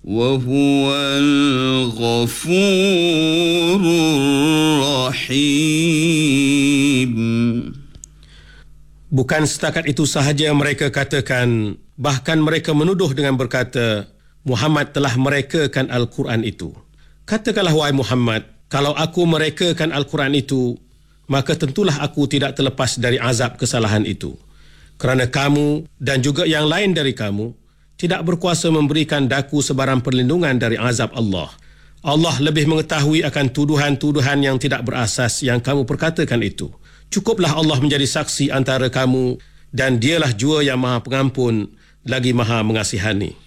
وهو الغفور الرحيم. Bukan setakat itu sahaja mereka katakan, bahkan mereka menuduh dengan berkata, Muhammad telah merekakan Al-Quran itu. Katakanlah wahai Muhammad, kalau aku merekakan Al-Quran itu, maka tentulah aku tidak terlepas dari azab kesalahan itu. Kerana kamu dan juga yang lain dari kamu tidak berkuasa memberikan daku sebarang perlindungan dari azab Allah. Allah lebih mengetahui akan tuduhan-tuduhan yang tidak berasas yang kamu perkatakan itu. Cukuplah Allah menjadi saksi antara kamu dan dialah jua yang maha pengampun lagi maha mengasihani.